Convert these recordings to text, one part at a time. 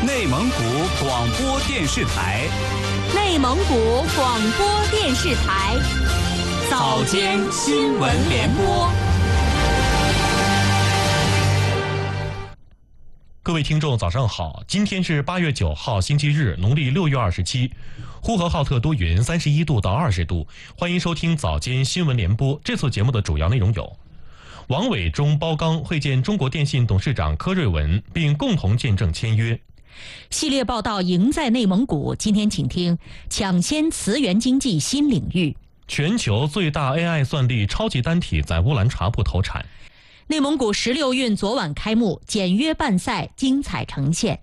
内蒙古广播电视台， 内蒙古广播电视台， 早间新闻联播。 各位听众早上好，今天是8月9号星期日，农历6月27，呼和浩特多云，31度到20度。欢迎收听早间新闻联播。这次节目的主要内容有：王伟忠、包钢会见中国电信董事长柯瑞文，并共同见证签约。 系列报道赢在内蒙古，今天请听抢先磁源经济新领域。 全球最大 AI 算力超级单体在乌兰察布投产。 内蒙古16运昨晚开幕，简约办赛精彩呈现。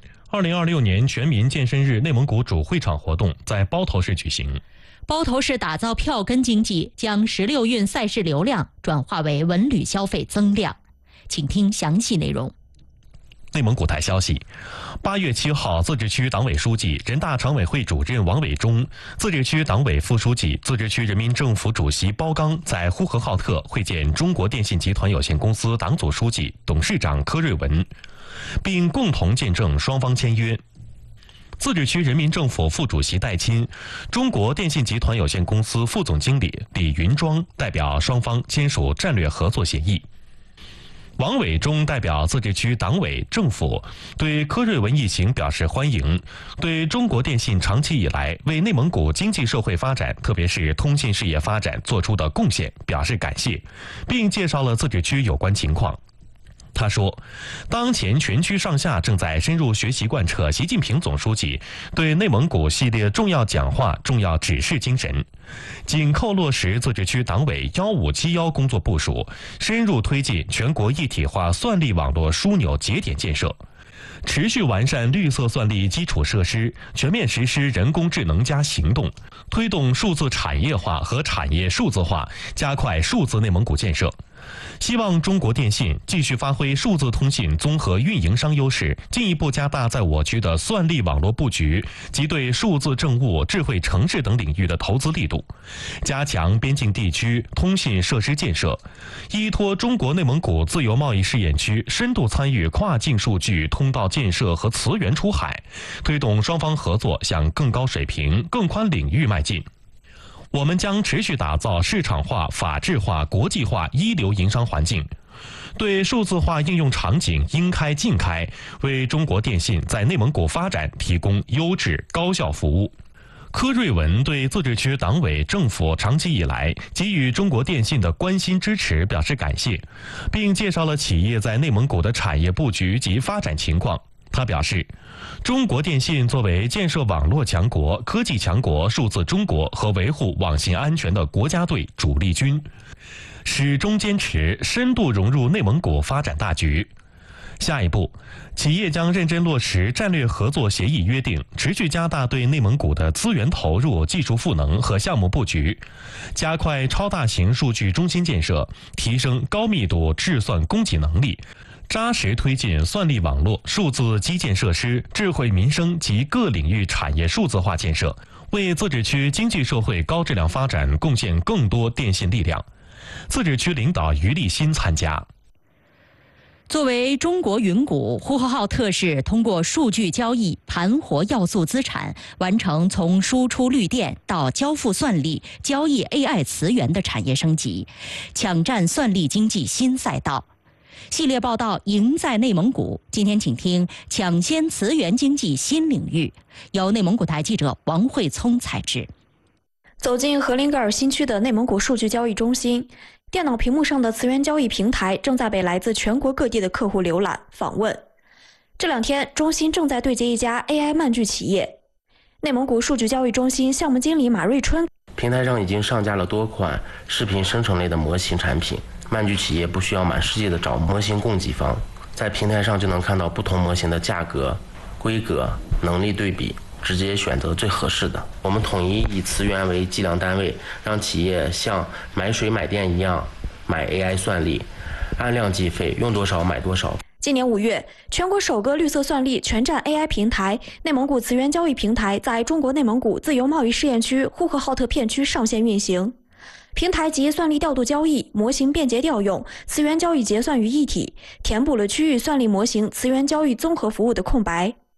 2026年全民健身日内蒙古主会场活动在包头市举行。 包头市打造票根经济，将16运赛事流量转化为文旅消费增量。请听详细内容。 内蒙古台消息，8月7号，自治区党委书记、人大常委会主任王伟忠，自治区党委副书记、自治区人民政府主席包钢在呼和浩特会见中国电信集团有限公司党组书记、董事长柯瑞文，并共同见证双方签约。自治区人民政府副主席戴钦、中国电信集团有限公司副总经理李云庄代表双方签署战略合作协议。王伟忠代表自治区党委政府对柯瑞文一行表示欢迎，对中国电信长期以来为内蒙古经济社会发展，特别是通信事业发展做出的贡献表示感谢，并介绍了自治区有关情况。他说，当前全区上下正在深入学习贯彻习近平总书记对内蒙古系列重要讲话、重要指示精神，紧扣落实自治区党委1571工作部署，深入推进全国一体化算力网络枢纽节点建设，持续完善绿色算力基础设施，全面实施人工智能行动，推动数字产业化和产业数字化，加快数字内蒙古建设。希望中国电信继续发挥数字通信综合运营商优势，进一步加大在我区的算力网络布局及对数字政务、智慧城市等领域的投资力度，加强边境地区通信设施建设，依托中国内蒙古自由贸易试验区深度参与跨境数据通道建设和磁源出海，推动双方合作向更高水平、更宽领域迈进。我们将持续打造市场化、法治化、国际化一流营商环境，对数字化应用场景应开尽开，为中国电信在内蒙古发展提供优质高效服务。柯瑞文对自治区党委政府长期以来给予中国电信的关心支持表示感谢，并介绍了企业在内蒙古的产业布局及发展情况。他表示，中国电信作为建设网络强国、科技强国、数字中国和维护网信安全的国家队主力军，始终坚持深度融入内蒙古发展大局。下一步，企业将认真落实战略合作协议约定，持续加大对内蒙古的资源投入、技术赋能和项目布局，加快超大型数据中心建设，提升高密度智算供给能力，扎实推进算力网络、数字基建设施、智慧民生及各领域产业数字化建设，为自治区经济社会高质量发展贡献更多电信力量。自治区领导于立新参加。 作为中国云谷，呼和浩特市通过数据交易盘活要素资产，完成从输出绿电到交付算力、交易 AI 磁源的产业升级，抢占算力经济新赛道。系列报道赢在内蒙古，今天请听抢先磁源经济新领域，由内蒙古台记者王慧聪采制。 走进和林格尔新区的内蒙古数据交易中心，电脑屏幕上的磁源交易平台正在被来自全国各地的客户浏览访问。这两天，中心正在对接一家 AI 漫剧企业。内蒙古数据交易中心项目经理马瑞春， 平台上已经上架了多款视频生成类的模型产品，漫剧企业不需要满世界的找模型供给方，在平台上就能看到不同模型的价格、规格、能力对比，直接选择最合适的。我们统一以磁源为计量单位，让企业像买水买电一样买 AI 算力，按量计费，用多少买多少。 今年5月，全国首个绿色算力全站 AI 平台内蒙古磁源交易平台在中国内蒙古自由贸易试验区呼和浩特片区上线运行。平台集算力调度交易、模型便捷调用、磁源交易结算于一体，填补了区域算力模型磁源交易综合服务的空白。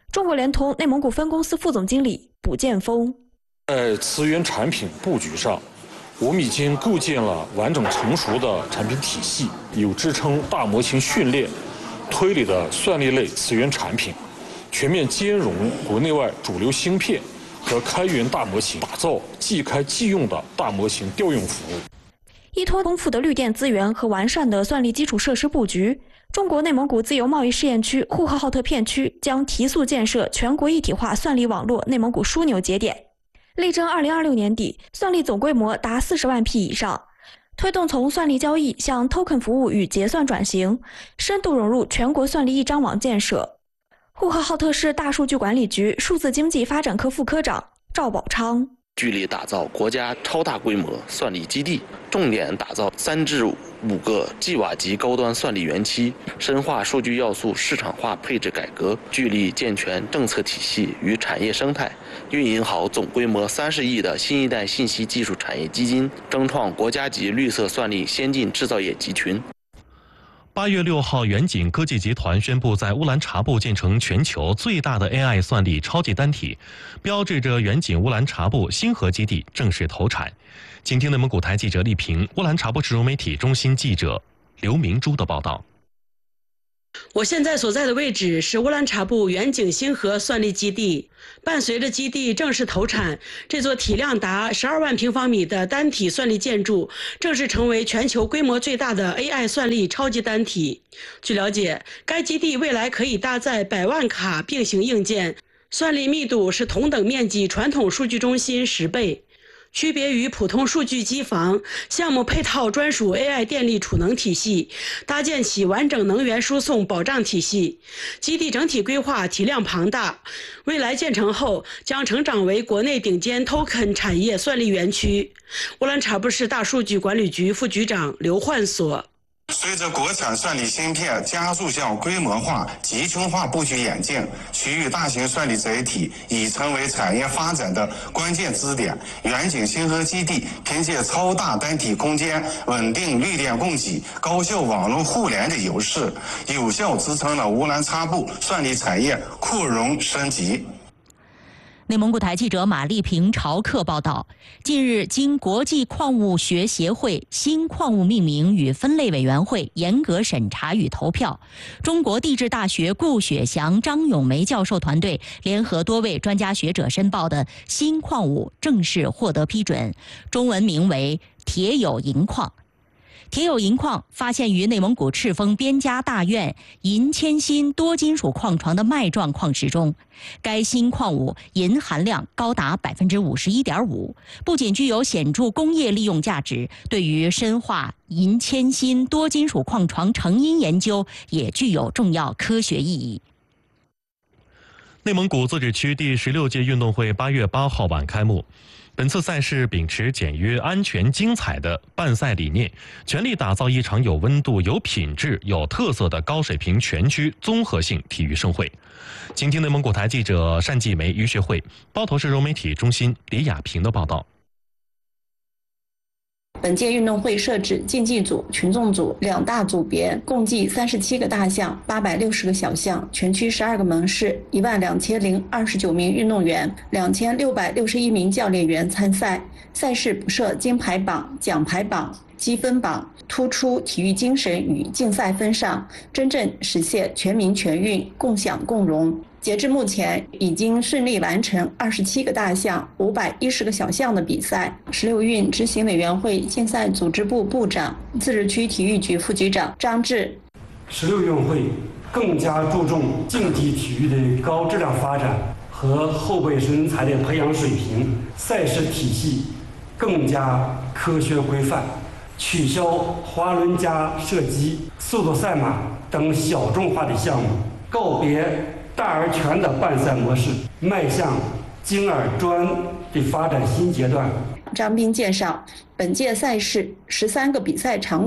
中国联通内蒙古分公司副总经理卜建峰： 在磁源产品布局上，我们已经构建了完整成熟的产品体系，有支撑大模型训练、推理的算力类磁源产品，全面兼容国内外主流芯片和开源大模型，打造即开即用的大模型调用服务。 依托丰富的绿电资源和完善的算力基础设施布局，中国内蒙古自由贸易试验区呼和浩特片区将提速建设全国一体化算力网络内蒙古枢纽节点，力争2026年底算力总规模达40万匹以上，推动从算力交易向 token 服务与结算转型，深度融入全国算力一张网建设。呼和浩特市大数据管理局数字经济发展科副科长赵宝昌： 聚力打造国家超大规模算力基地，重点打造3至5个吉瓦级高端算力园区，深化数据要素市场化配置改革，聚力健全政策体系与产业生态，运营好总规模30亿的新一代信息技术产业基金，争创国家级绿色算力先进制造业集群。 8月6号，远景科技集团宣布在乌兰察布建成全球最大的 AI 算力超级单体，标志着远景乌兰察布星河基地正式投产。请听内蒙古台记者丽萍、乌兰察布市融媒体中心记者刘明珠的报道。 我现在所在的位置是乌兰察布远景星河算力基地。伴随着基地正式投产，这座体量达12万平方米的单体算力建筑正式成为全球规模最大的 AI 算力超级单体。据了解，该基地未来可以搭载100万卡并行硬件，算力密度是同等面积传统数据中心10倍。区别于普通数据机房，项目配套专属 AI 电力储能体系，搭建起完整能源输送保障体系。基地整体规划体量庞大，未来建成后将成长为国内顶尖 token 产业算力园区。乌兰察布市大数据管理局副局长刘焕所： 随着国产算力芯片加速向规模化、集群化布局演进，区域大型算力载体已成为产业发展的关键支点。远景星河基地凭借超大单体空间、稳定绿电供给、高效网络互联的优势，有效支撑了乌兰察布算力产业扩容升级。 内蒙古台记者马丽萍朝客报道，近日经国际矿物学协会新矿物命名与分类委员会严格审查与投票，中国地质大学顾雪祥、张永梅教授团队联合多位专家学者申报的新矿物正式获得批准，中文名为铁铀银矿。铁铀银矿发现于内蒙古赤峰边家大院银铅锌多金属矿床的脉状矿石中，该新矿物银含量高达51.5%，不仅具有显著工业利用价值，对于深化银铅锌多金属矿床成因研究也具有重要科学意义。 内蒙古自治区第16届运动会8月8号晚开幕。本次赛事秉持简约、安全、精彩的办赛理念，全力打造一场有温度、有品质、有特色的高水平全区综合性体育盛会。请听内蒙古台记者单继梅、于学会、包头市融媒体中心李雅萍的报道。 本届运动会设置竞技组、群众组2大组别，共计37个大项、860个小项，全区12个门市，12029名运动员，2661名教练员参赛。赛事不设金牌榜、奖牌榜、积分榜，突出体育精神与竞赛风尚，真正实现全民全运、共享共荣。截至目前，已经顺利完成27个大项、510个小项的比赛。16运执行委员会竞赛组织部部长、自治区体育局副局长张志 ：16运会更加注重竞技体育的高质量发展和后备人才的培养水平，赛事体系更加科学规范，取消滑轮加射击、速度赛马等小众化的项目，告别大而全的办赛模式，迈向精而专的发展新阶段。 张斌介绍，本届赛事13个比赛场馆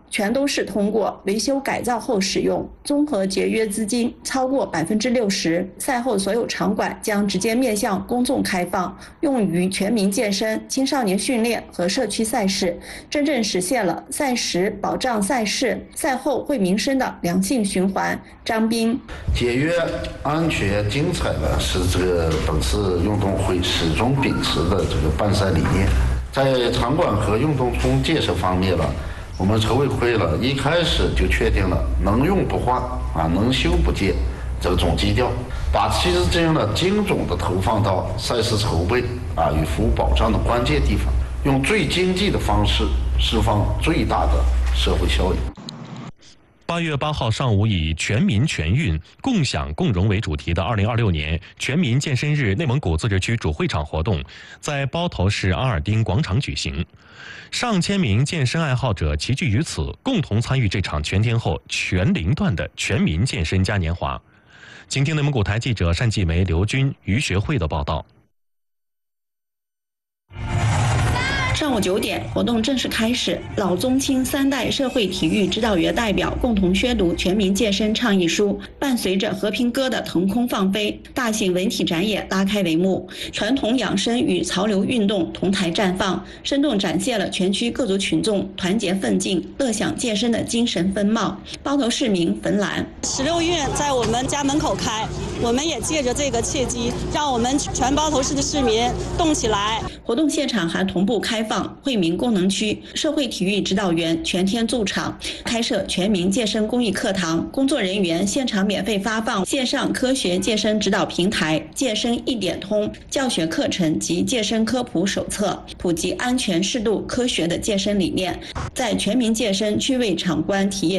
全都是通过维修改造后使用，综合节约资金超过60%。赛后所有场馆将直接面向公众开放，用于全民健身、青少年训练和社区赛事，真正实现了赛时保障赛事、赛后惠民生的良性循环。张斌， 节约、安全、精彩呢，是本次运动会始终秉持的办赛理念。在场馆和运动中建设方面了，我们筹委会了一开始就确定了能用不换能修不建这个总基调，把其资金呢精准的投放到赛事筹备与服务保障的关键地方，用最经济的方式释放最大的社会效益。 8月8号上午，以全民全运、共享共荣为主题的2026年全民健身日内蒙古自治区主会场活动在包头市阿尔丁广场举行。上千名健身爱好者齐聚于此，共同参与这场全天候、全龄段的全民健身嘉年华。请听内蒙古台记者单继梅、刘军、于学会的报道。 上午9点，活动正式开始。老中青3代社会体育指导员代表共同宣读全民健身倡议书，伴随着和平鸽的腾空放飞，大型文体展演拉开帷幕。传统养生与潮流运动同台绽放，生动展现了全区各族群众团结奋进、乐享健身的精神风貌。包头市民冯兰 ，16运在我们家门口开，我们也借着这个契机，让我们全包头市的市民动起来。 活动现场还同步开放惠民功能区，社会体育指导员全天驻场，开设全民健身公益课堂，工作人员现场免费发放线上科学健身指导平台、健身一点通教学课程及健身科普手册，普及安全、适度、科学的健身理念，在全民健身趣味场馆体验